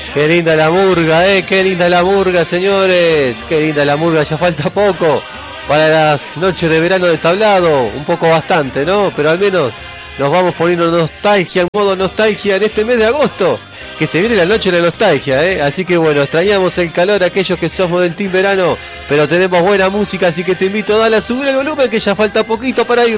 Qué linda la murga, qué linda la murga, señores. Qué linda la murga, ya falta poco para las noches de verano de tablado. Un poco bastante, ¿no? Pero al menos nos vamos poniendo nostalgia, en modo nostalgia en este mes de agosto, que se viene la noche de la nostalgia, Así que bueno, extrañamos el calor, aquellos que somos del team verano, pero tenemos buena música, así que te invito a darle a subir el volumen, que ya falta poquito para ir